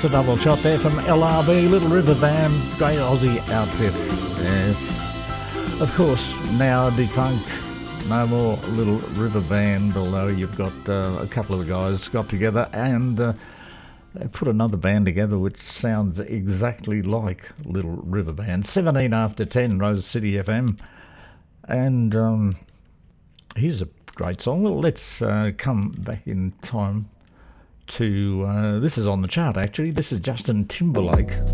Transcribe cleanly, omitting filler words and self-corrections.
a double shot there from LRB, Little River Band, great Aussie outfit. Yes. Of course, now defunct, no more Little River Band, although you've got a couple of guys got together and they put another band together which sounds exactly like Little River Band. 17 after 10, Rose City FM. And here's a great song. Well, let's come back in time to... this is on the chart, actually. This is Justin Timberlake.